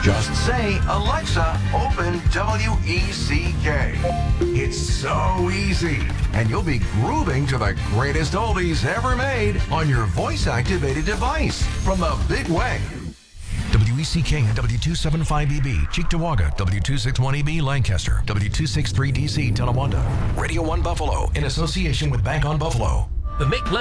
Just say, Alexa, open WECK. It's so easy. And you'll be grooving to the greatest oldies ever made on your voice-activated device from the big way. WECK and W275EB, Cheektowaga, W261EB, Lancaster, W263DC, Tonawanda. Radio 1 Buffalo, in association with Bank on Buffalo. The Make